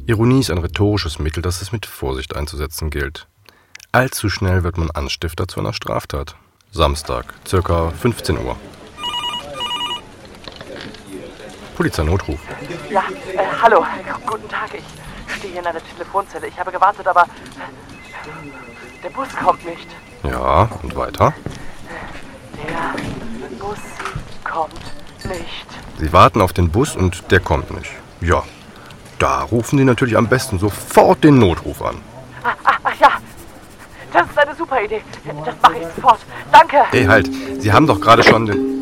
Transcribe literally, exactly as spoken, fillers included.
Ironie ist ein rhetorisches Mittel, das es mit Vorsicht einzusetzen gilt. Allzu schnell wird man Anstifter zu einer Straftat. Samstag, circa fünfzehn Uhr. Polizeinotruf. Ja, äh, hallo, guten Tag. Ich stehe hier in einer Telefonzelle. Ich habe gewartet, aber äh, der Bus kommt nicht. Ja, und weiter? Der Bus kommt nicht. Sie warten auf den Bus und der kommt nicht. Ja, da rufen Sie natürlich am besten sofort den Notruf an. Ach, ach, ach ja, das ist eine super Idee. Das mache ich sofort. Danke. Hey, halt, Sie haben doch gerade schon den...